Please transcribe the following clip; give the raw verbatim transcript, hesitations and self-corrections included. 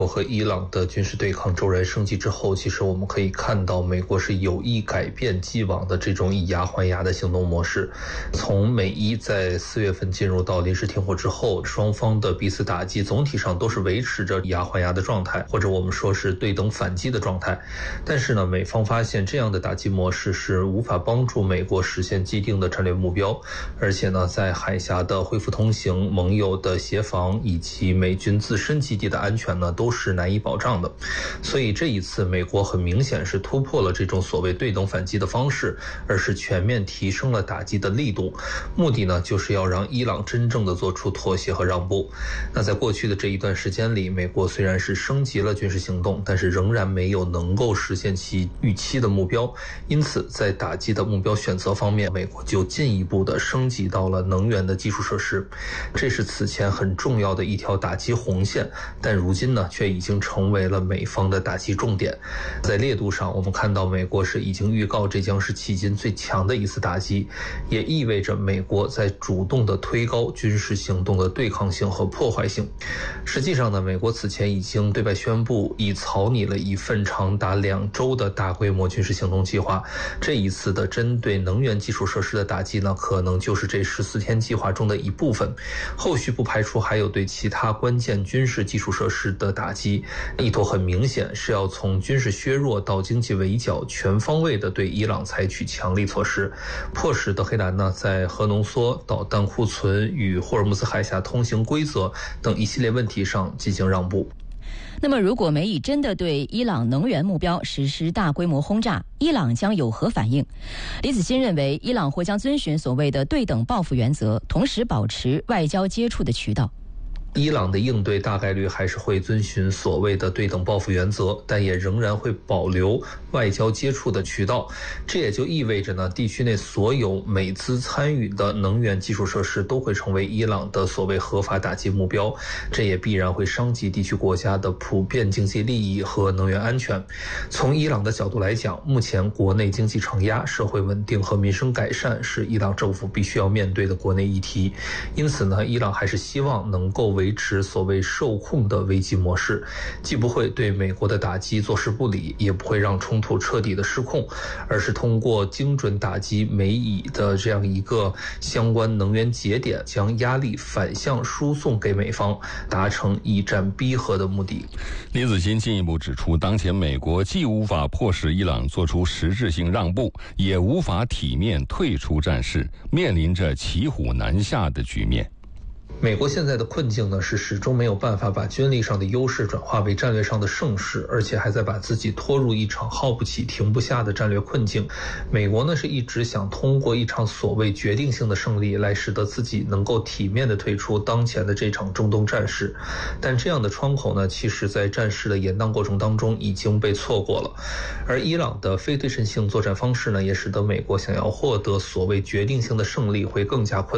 和伊朗的军事对抗骤然升级之后，其实我们可以看到美国是有意改变既往的这种以牙还牙的行动模式。从美伊在四月份进入到临时停火之后，双方的彼此打击总体上都是维持着以牙还牙的状态，或者我们说是对等反击的状态。但是呢，美方发现这样的打击模式是无法帮助美国实现既定的战略目标，而且呢，在海峡的恢复通行、盟友的协防以及美军自身基地的安全呢，都是难以保障的。所以这一次美国很明显是突破了这种所谓对等反击的方式，而是全面提升了打击的力度，目的呢就是要让伊朗真正的做出妥协和让步。那在过去的这一段时间里，美国虽然是升级了军事行动，但是仍然没有能够实现其预期的目标，因此在打击的目标选择方面，美国就进一步的升级到了能源的基础设施，这是此前很重要的一条打击红线，但如今呢却已经成为了美方的打击重点。在烈度上，我们看到美国是已经预告这将是迄今最强的一次打击，也意味着美国在主动的推高军事行动的对抗性和破坏性。实际上呢，美国此前已经对外宣布已草拟了一份长达两周的大规模军事行动计划，这一次的针对能源基础设施的打击呢，可能就是这十四天计划中的一部分，后续不排除还有对其他关键军事基础设施的打击，意图很明显是要从军事削弱到经济围剿，全方位的对伊朗采取强力措施，迫使德黑兰呢在核浓缩、导弹库存与霍尔木兹海峡通行规则等一系列问题上进行让步。 那么如果美以真的对伊朗能源目标实施大规模轰炸，伊朗将有何反应？李子欣认为，伊朗或将遵循所谓的对等报复原则，同时保持外交接触的渠道。 伊朗的应对大概率还是会遵循所谓的对等报复原则，但也仍然会保留外交接触的渠道。这也就意味着呢，地区内所有美资参与的能源基础设施都会成为伊朗的所谓合法打击目标，这也必然会伤及地区国家的普遍经济利益和能源安全。从伊朗的角度来讲，目前国内经济承压、社会稳定和民生改善是伊朗政府必须要面对的国内议题，因此呢，伊朗还是希望能够维持所谓受控的危机模式，既不会对美国的打击坐视不理，也不会让冲突彻底的失控，而是通过精准打击美以的这样一个相关能源节点，将压力反向输送给美方，达成以战逼和的目的。 李子欣进一步指出，当前美国既无法迫使伊朗做出实质性让步，也无法体面退出战事，面临着骑虎难下的局面。 美国现在的困境呢，是始终没有办法把军力上的优势转化为战略上的胜势，而且还在把自己拖入一场耗不起、停不下的战略困境。美国呢，是一直想通过一场所谓决定性的胜利，来使得自己能够体面的退出当前的这场中东战事。但这样的窗口呢，其实在战事的延宕过程当中已经被错过了。而伊朗的非对称性作战方式呢，也使得美国想要获得所谓决定性的胜利会更加困难。